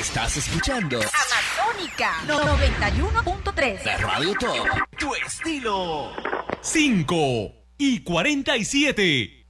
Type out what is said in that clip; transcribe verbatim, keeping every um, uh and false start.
Estás escuchando Amazónica noventa y uno punto tres. la Radio Top. Tu estilo. cinco y cuarenta y siete.